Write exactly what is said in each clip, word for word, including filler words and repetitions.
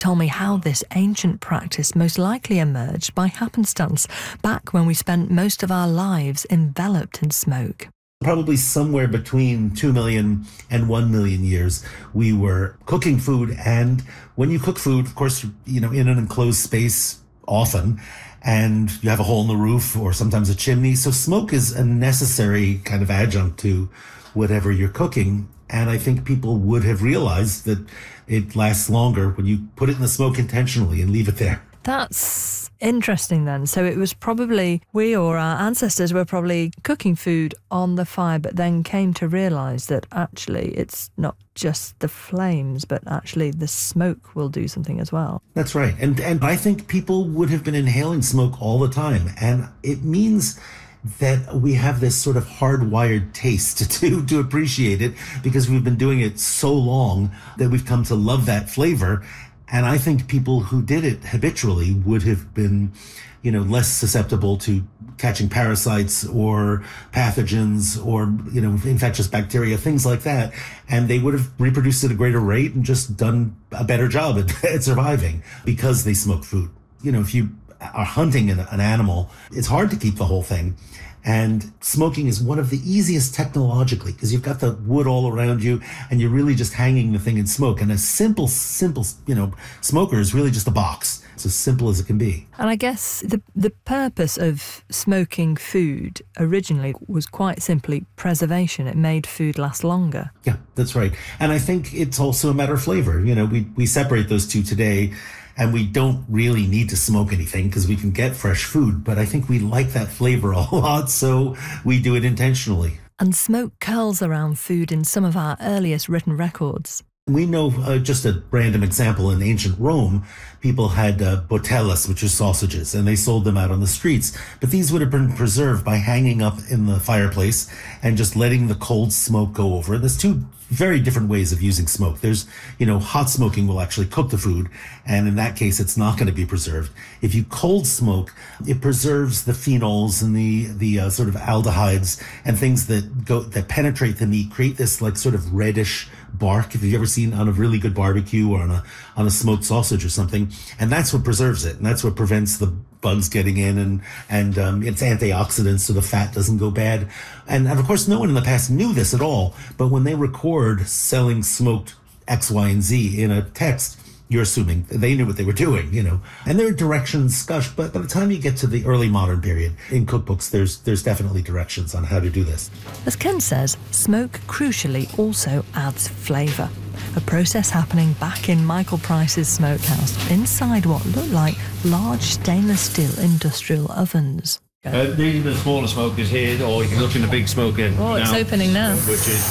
told me how this ancient practice most likely emerged by happenstance, back when we spent most of our lives enveloped in smoke. Probably somewhere between two million and one million years, we were cooking food. And when you cook food, of course, you know, in an enclosed space often, and you have a hole in the roof or sometimes a chimney. So smoke is a necessary kind of adjunct to whatever you're cooking. And I think people would have realized that it lasts longer when you put it in the smoke intentionally and leave it there. That's interesting then. So it was probably, we or our ancestors were probably cooking food on the fire, but then came to realise that actually it's not just the flames, but actually the smoke will do something as well. That's right. And and I think people would have been inhaling smoke all the time. And it means that we have this sort of hardwired taste to, to appreciate it, because we've been doing it so long that we've come to love that flavor. And I think people who did it habitually would have been, you know, less susceptible to catching parasites or pathogens or, you know, infectious bacteria, things like that. And they would have reproduced at a greater rate and just done a better job at, at surviving because they smoke food. You know, if you are hunting an, an animal, it's hard to keep the whole thing. And smoking is one of the easiest technologically, because you've got the wood all around you and you're really just hanging the thing in smoke. And a simple, simple, you know, smoker is really just a box. It's as simple as it can be. And I guess the the purpose of smoking food originally was quite simply preservation. It made food last longer. Yeah, that's right. And I think it's also a matter of flavor. You know, we, we separate those two today. And we don't really need to smoke anything because we can get fresh food. But I think we like that flavor a lot, so we do it intentionally. And smoke curls around food in some of our earliest written records. We know, uh, just a random example, in ancient Rome, people had uh, botellas, which are sausages, and they sold them out on the streets. But these would have been preserved by hanging up in the fireplace and just letting the cold smoke go over it. There's two very different ways of using smoke. There's, you know, hot smoking will actually cook the food, and in that case, it's not going to be preserved. If you cold smoke, it preserves the phenols and the the uh, sort of aldehydes and things that go that penetrate the meat, create this like sort of reddish bark. If you've ever seen on a really good barbecue or on a on a smoked sausage or something, and that's what preserves it, and that's what prevents the bugs getting in, and and um, it's antioxidants, so the fat doesn't go bad. And, and of course, no one in the past knew this at all. But when they record selling smoked X, Y, and Z in a text, you're assuming they knew what they were doing, you know. And there are directions, gosh, but by the time you get to the early modern period in cookbooks, there's there's definitely directions on how to do this. As Ken says, smoke crucially also adds flavour. A process happening back in Michael Price's smokehouse, inside what looked like large stainless steel industrial ovens. Uh, these are the smaller smokers here, or you can look in the big smoker. Oh, it's now, opening now. Which is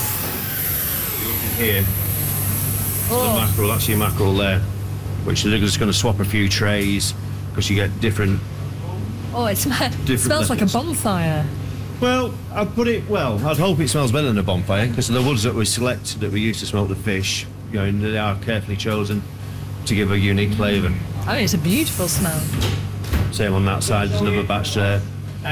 here. Oh. The mackerel, that's your mackerel there, which they're just going to swap a few trays because you get different. Oh, it, sm- different smells like a bonfire. Well, I'd put it, well, I'd hope it smells better than a bonfire, because the woods that we select, that we use to smoke the fish, you know, they are carefully chosen to give a unique flavour. Oh, it's a beautiful smell. Same on that side, there's another batch there.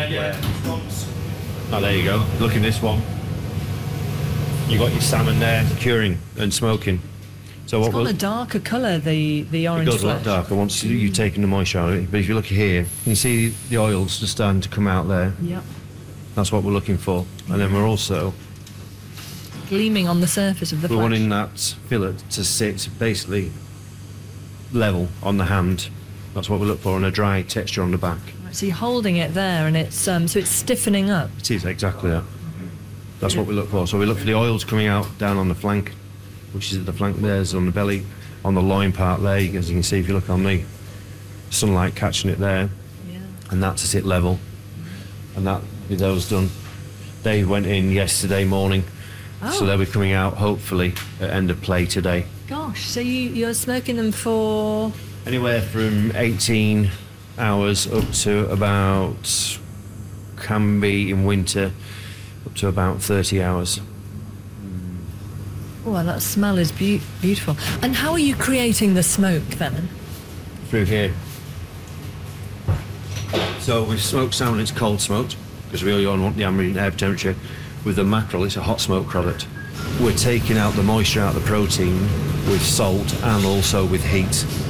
Oh, there you go. Look at this one. You got your salmon there, curing and smoking. So it's what got we'll, a darker colour, the, the orange It goes a lot flesh. darker once you, you've taken the moisture out of it. But if you look here, you can see the oils just starting to come out there. Yep. That's what we're looking for. And then we're also... gleaming on the surface of the We're flesh. wanting that fillet to sit basically level on the hand. That's what we look for, and a dry texture on the back. So you're holding it there, and it's um, so it's stiffening up. It is, exactly that. That's what we look for. So we look for the oils coming out down on the flank, which is the flank there's on the belly, on the loin part there, as you can see if you look on the sunlight catching it there. Yeah. And that to sit level. And that, with those done, they went in yesterday morning. Oh. So they'll be coming out hopefully at end of play today. Gosh, so you, you're smoking them for... Anywhere from eighteen hours up to about, can be in winter, up to about thirty hours. Oh, that smell is be- beautiful. And how are you creating the smoke then? Through here. So with smoked salmon, it's cold smoked, because we only want the ambient air temperature. With the mackerel, it's a hot smoke product. We're taking out the moisture out of the protein with salt and also with heat.